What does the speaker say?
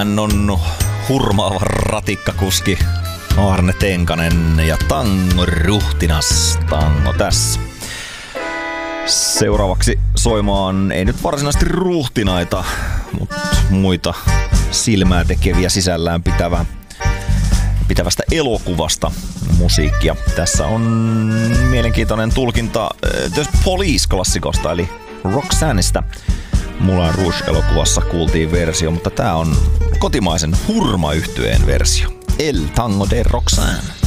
Hän on hurmaava ratikkakuski Aarne Tenkanen ja Tango Ruhtinas. Tango tässä. Seuraavaksi soimaan ei nyt varsinaisesti ruhtinaita, mutta muita silmää tekeviä sisällään pitävästä elokuvasta musiikkia. Tässä on mielenkiintoinen tulkinta The Police-klassikosta eli Roxanneista. Moulin Rouge-elokuvassa kuultiin versio, mutta tää on kotimaisen Hurma-yhtyeen versio. El Tango de Roxanne.